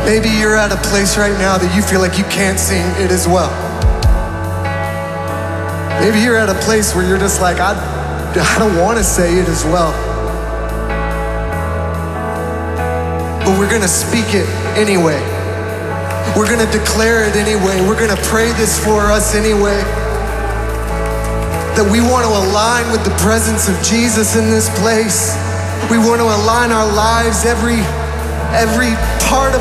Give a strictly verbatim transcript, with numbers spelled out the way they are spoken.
Maybe you're at a place right now that you feel like you can't sing it as well. Maybe you're at a place where you're just like, I, I don't want to say it as well. But we're gonna speak it anyway. We're gonna declare it anyway. We're gonna pray this for us anyway. That we want to align with the presence of Jesus in this place. We want to align our lives, every, every part of